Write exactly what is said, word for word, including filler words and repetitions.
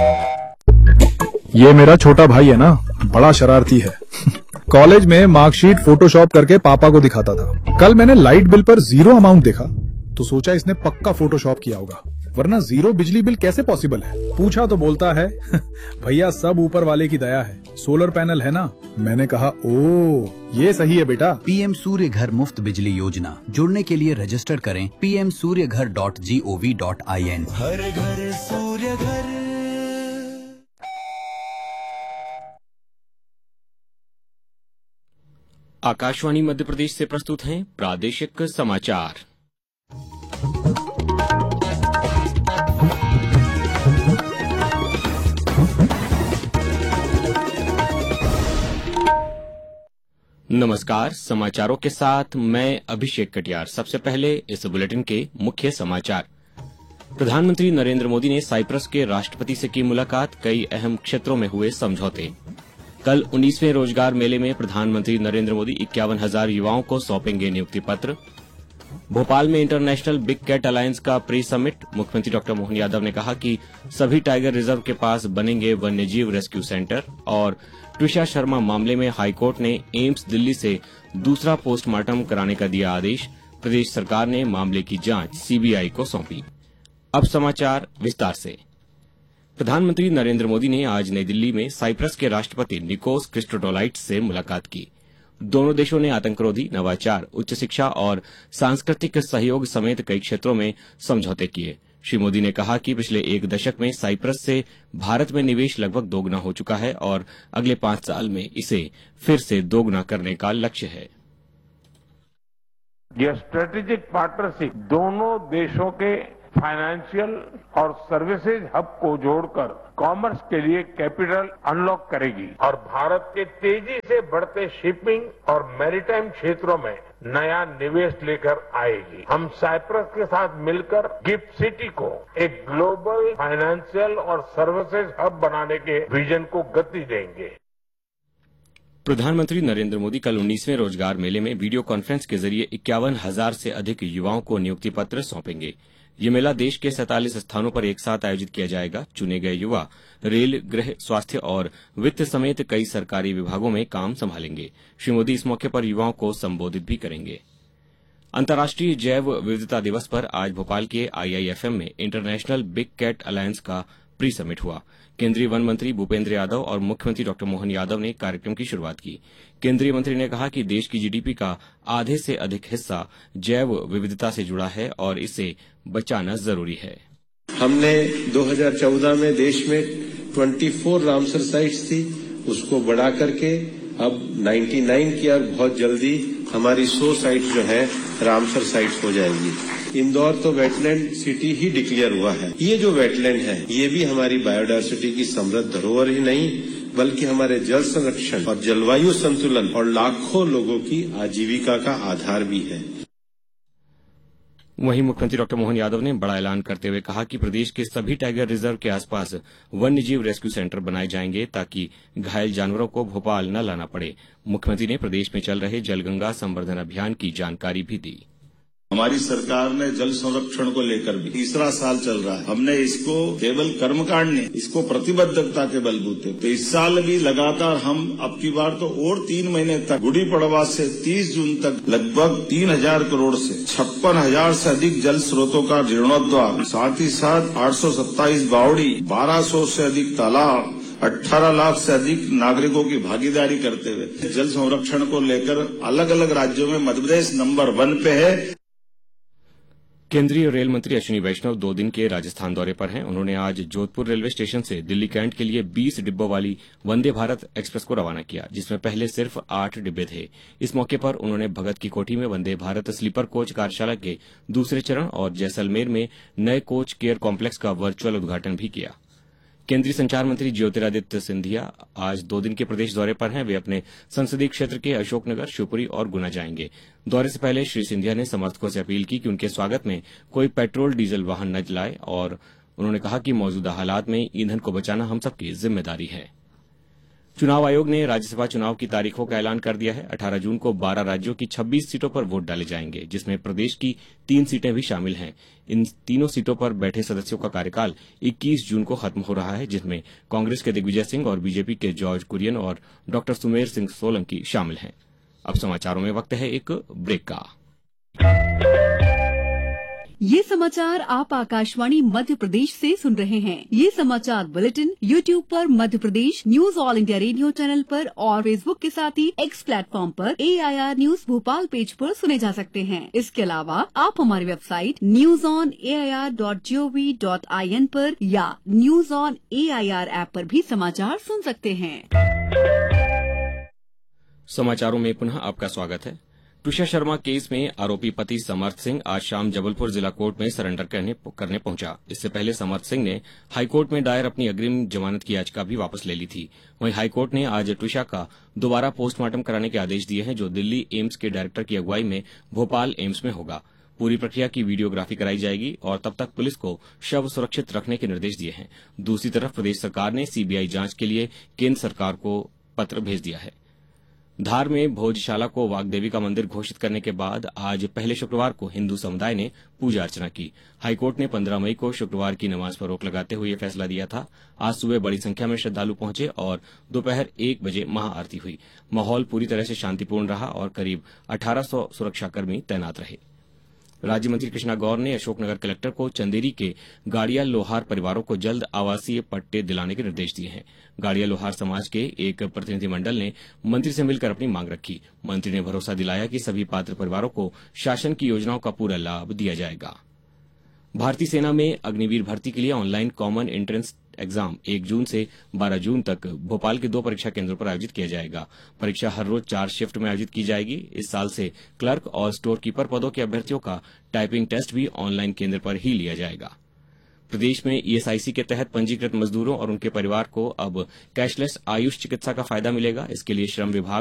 ये मेरा छोटा भाई है ना, बड़ा शरारती है। कॉलेज में मार्कशीट फोटोशॉप करके पापा को दिखाता था। कल मैंने लाइट बिल पर जीरो अमाउंट देखा तो सोचा इसने पक्का फोटोशॉप किया होगा, वरना जीरो बिजली बिल कैसे पॉसिबल है। पूछा तो बोलता है भैया सब ऊपर वाले की दया है, सोलर पैनल है ना। मैंने कहा ओ ये सही है बेटा। पीएम सूर्य घर मुफ्त बिजली योजना, जुड़ने के लिए रजिस्टर करें पी एम सूर्य घर dot G O V dot I N. हर घर सूर्य घर। आकाशवाणी मध्य प्रदेश से प्रस्तुत हैं प्रादेशिक समाचार। नमस्कार, समाचारों के साथ मैं अभिषेक कटियार। सबसे पहले इस बुलेटिन के मुख्य समाचार। प्रधानमंत्री नरेंद्र मोदी ने साइप्रस के राष्ट्रपति से की मुलाकात, कई अहम क्षेत्रों में हुए समझौते। कल उन्नीसवें रोजगार मेले में प्रधानमंत्री नरेंद्र मोदी इक्यावन हजार युवाओं को सौंपेंगे नियुक्ति पत्र। भोपाल में इंटरनेशनल बिग कैट अलायंस का प्री समिट, मुख्यमंत्री डॉक्टर मोहन यादव ने कहा कि सभी टाइगर रिजर्व के पास बनेंगे वन्यजीव रेस्क्यू सेंटर। और ट्विशा शर्मा मामले में हाईकोर्ट ने एम्स दिल्ली से दूसरा पोस्टमार्टम कराने का दिया आदेश। प्रदेश सरकार ने मामले की जांच सीबीआई को सौंपी। अब समाचार विस्तार से। प्रधानमंत्री नरेंद्र मोदी ने आज नई दिल्ली में साइप्रस के राष्ट्रपति निकोस क्रिस्टोडोलाइट्स से मुलाकात की। दोनों देशों ने आतंकरोधी, नवाचार, उच्च शिक्षा और सांस्कृतिक सहयोग समेत कई क्षेत्रों में समझौते किए। श्री मोदी ने कहा कि पिछले एक दशक में साइप्रस से भारत में निवेश लगभग दोगुना हो चुका है और अगले पांच साल में इसे फिर से दोगुना करने का लक्ष्य है। यह स्ट्रेटेजिक पार्टनरशिप दोनों देशों के फाइनेंशियल और सर्विसेज हब को जोड़कर कॉमर्स के लिए कैपिटल अनलॉक करेगी और भारत के तेजी से बढ़ते शिपिंग और मैरीटाइम क्षेत्रों में नया निवेश लेकर आएगी। हम साइप्रस के साथ मिलकर गिफ्ट सिटी को एक ग्लोबल फाइनेंशियल और सर्विसेज हब बनाने के विजन को गति देंगे। प्रधानमंत्री नरेंद्र मोदी कल उन्नीसवें रोजगार मेले में वीडियो कॉन्फ्रेंस के जरिए इक्यावन हजार से अधिक युवाओं को नियुक्ति पत्र सौंपेंगे। ये मेला देश के सैंतालीस स्थानों पर एक साथ आयोजित किया जाएगा। चुने गए युवा रेल, गृह, स्वास्थ्य और वित्त समेत कई सरकारी विभागों में काम संभालेंगे। श्री मोदी इस मौके पर युवाओं को संबोधित भी करेंगे। अंतर्राष्ट्रीय जैव विविधता दिवस पर आज भोपाल के आई आई एफ एम में इंटरनेशनल बिग कैट अलायंस का प्री समिट हुआ। केंद्रीय वन मंत्री भूपेंद्र यादव और मुख्यमंत्री डॉक्टर मोहन यादव ने कार्यक्रम की शुरुआत की। केंद्रीय मंत्री ने कहा कि देश की जीडीपी का आधे से अधिक हिस्सा जैव विविधता से जुड़ा है और इसे बचाना जरूरी है। हमने दो हज़ार चौदह में देश में चौबीस रामसर साइट्स थी, उसको बढ़ा करके अब निन्यानवे किया और बहुत जल्दी हमारी सौ साइट्स जो है रामसर साइट्स हो जाएगी। इंदौर तो वेटलैंड सिटी ही डिक्लेयर हुआ है। ये जो वेटलैंड है ये भी हमारी बायोडायवर्सिटी की समृद्ध धरोहर ही नहीं बल्कि हमारे जल संरक्षण और जलवायु संतुलन और लाखों लोगों की आजीविका का आधार भी है। वहीं मुख्यमंत्री डॉक्टर मोहन यादव ने बड़ा ऐलान करते हुए कहा कि प्रदेश के सभी टाइगर रिजर्व के आसपास वन्यजीव रेस्क्यू सेंटर बनाए जाएंगे ताकि घायल जानवरों को भोपाल न लाना पड़े। मुख्यमंत्री ने प्रदेश में चल रहे जलगंगा संवर्धन अभियान की जानकारी भी दी। हमारी सरकार ने जल संरक्षण को लेकर भी तीसरा साल चल रहा है। हमने इसको केवल कर्मकांड नहीं, इसको प्रतिबद्धता के बलबूते तो इस साल भी लगातार हम अब की बार तो और तीन महीने तक गुड़ी पड़वा से तीस जून तक लगभग तीन हजार करोड़ से छप्पन हजार से अधिक जल स्रोतों का जीर्णोद्धार, साथ ही साथ आठ सौ सत्ताईस बावड़ी, बारह सौ से अधिक तालाब, अठारह लाख से अधिक नागरिकों की भागीदारी करते हुए जल संरक्षण को लेकर अलग अलग राज्यों में मध्य प्रदेश नंबर वन पे है। केंद्रीय रेल मंत्री अश्विनी वैष्णव दो दिन के राजस्थान दौरे पर हैं। उन्होंने आज जोधपुर रेलवे स्टेशन से दिल्ली कैंट के लिए बीस डिब्बों वाली वंदे भारत एक्सप्रेस को रवाना किया, जिसमें पहले सिर्फ आठ डिब्बे थे। इस मौके पर उन्होंने भगत की कोठी में वंदे भारत स्लीपर कोच कार्यशाला के दूसरे चरण और जैसलमेर में नए कोच केयर कॉम्प्लेक्स का वर्चुअल उद्घाटन भी किया। केंद्रीय संचार मंत्री ज्योतिरादित्य सिंधिया आज दो दिन के प्रदेश दौरे पर हैं। वे अपने संसदीय क्षेत्र के अशोकनगर, शिवपुरी और गुना जाएंगे। दौरे से पहले श्री सिंधिया ने समर्थकों से अपील की कि उनके स्वागत में कोई पेट्रोल डीजल वाहन न चलाए और उन्होंने कहा कि मौजूदा हालात में ईंधन को बचाना हम सबकी जिम्मेदारी है। चुनाव आयोग ने राज्यसभा चुनाव की तारीखों का ऐलान कर दिया है। अठारह जून को बारह राज्यों की छब्बीस सीटों पर वोट डाले जाएंगे, जिसमें प्रदेश की तीन सीटें भी शामिल हैं। इन तीनों सीटों पर बैठे सदस्यों का कार्यकाल इक्कीस जून को खत्म हो रहा है, जिसमें कांग्रेस के दिग्विजय सिंह और बीजेपी के जॉर्ज कुरियन और डॉक्टर सुमेर सिंह सोलंकी शामिल हैं। अब समाचारों में वक्त है एक ब्रेक का। ये समाचार आप आकाशवाणी मध्य प्रदेश से सुन रहे हैं। ये समाचार बुलेटिन यूट्यूब पर Madhya Pradesh news all India radio channel पर और फेसबुक के साथ ही एक्स प्लेटफॉर्म पर ए I R news Bhopal page पर सुने जा सकते हैं। इसके अलावा आप हमारी website news on A I R dot G O V dot I N पर या news on A I R app पर भी समाचार सुन सकते हैं। समाचारों में पुनः आपका स्वागत है। तुषार शर्मा केस में आरोपी पति समर्थ सिंह आज शाम जबलपुर जिला कोर्ट में सरेंडर करने, करने पहुंचा। इससे पहले समर्थ सिंह ने हाईकोर्ट में दायर अपनी अग्रिम जमानत की याचिका भी वापस ले ली थी। वहीं हाईकोर्ट ने आज तुषार का दोबारा पोस्टमार्टम कराने के आदेश दिए हैं, जो दिल्ली एम्स के डायरेक्टर की अगुवाई में भोपाल एम्स में होगा। पूरी प्रक्रिया की वीडियोग्राफी कराई जाएगी और तब तक पुलिस को शव सुरक्षित रखने के निर्देश दिए हैं। दूसरी तरफ प्रदेश सरकार ने सीबीआई जांच के लिए केंद्र सरकार को पत्र भेज दिया है। धार में भोजशाला को वाग्देवी का मंदिर घोषित करने के बाद आज पहले शुक्रवार को हिंदू समुदाय ने पूजा अर्चना की। हाईकोर्ट ने पंद्रह मई को शुक्रवार की नमाज पर रोक लगाते हुए यह फैसला दिया था। आज सुबह बड़ी संख्या में श्रद्धालु पहुंचे और दोपहर एक बजे महाआरती हुई। माहौल पूरी तरह से शांतिपूर्ण रहा और करीब अठारह सौ सुरक्षाकर्मी तैनात रहे। राज्य मंत्री कृष्णा गौर ने अशोकनगर कलेक्टर को चंदेरी के गाड़िया लोहार परिवारों को जल्द आवासीय पट्टे दिलाने के निर्देश दिए हैं। गाड़िया लोहार समाज के एक प्रतिनिधिमंडल ने मंत्री से मिलकर अपनी मांग रखी। मंत्री ने भरोसा दिलाया कि सभी पात्र परिवारों को शासन की योजनाओं का पूरा लाभ दिया जाएगा। भारतीय सेना में अग्निवीर भर्ती के लिए ऑनलाइन कॉमन एंट्रेंस एग्जाम एक जून से बारह जून तक भोपाल के दो परीक्षा केंद्रों पर आयोजित किया जाएगा। परीक्षा हर रोज चार शिफ्ट में आयोजित की जाएगी। इस साल से क्लर्क और स्टोर कीपर पदों के अभ्यर्थियों का टाइपिंग टेस्ट भी ऑनलाइन केंद्र पर ही लिया जाएगा। प्रदेश में ई एस आई सी के तहत पंजीकृत मजदूरों और उनके परिवार को अब कैशलेस आयुष चिकित्सा का फायदा मिलेगा। इसके लिए श्रम विभाग